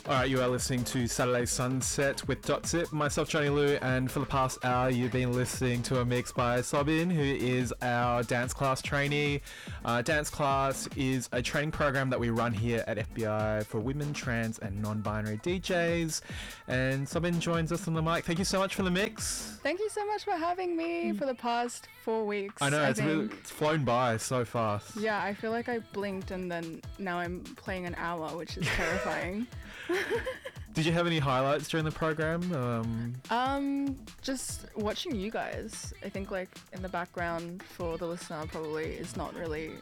Alright, you are listening to Saturday Sunset with Dotzip, myself Johnny Lou, and for the past hour you've been listening to a mix by Sobin, who is our dance class trainee. Dance class is a training program that we run here at FBI for women, trans and non-binary DJs, and Sobin joins us on the mic. Thank you so much for the mix. Thank you so much for having me for the past 4 weeks. I know, it's flown by so fast. Yeah, I feel like I blinked and then now I'm playing an hour, which is terrifying. Did you have any highlights during the program? Just watching you guys. I think like in the background for the listener probably is not really,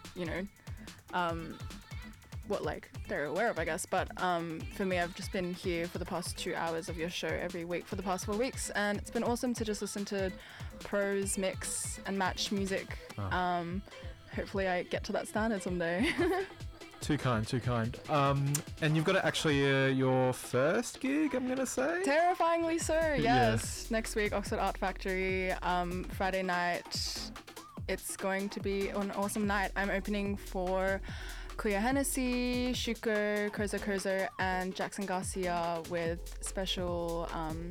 what like they're aware of, I guess. But for me, I've just been here for the past 2 hours of your show every week for the past 4 weeks, and it's been awesome to just listen to pros, mix and match music. Hopefully I get to that standard someday. Too kind. And you've got actually your first gig, I'm going to say? Terrifyingly so, yes. Next week, Oxford Art Factory, Friday night. It's going to be an awesome night. I'm opening for Cleo Hennessy, Shuko, Kozo, and Jackson Garcia with special,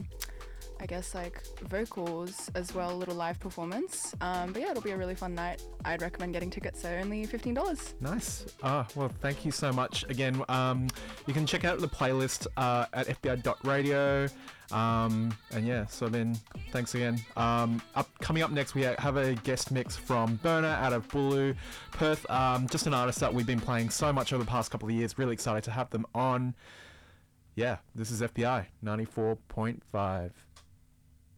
vocals as well, a little live performance. But yeah, it'll be a really fun night. I'd recommend getting tickets. They're only $15. Nice. Well, thank you so much. Again, you can check out the playlist at fbi.radio. And yeah, so then thanks again. Coming up next, we have a guest mix from Burner out of Bulu, Perth. Just an artist that we've been playing so much over the past couple of years. Really excited to have them on. Yeah, this is FBI 94.5.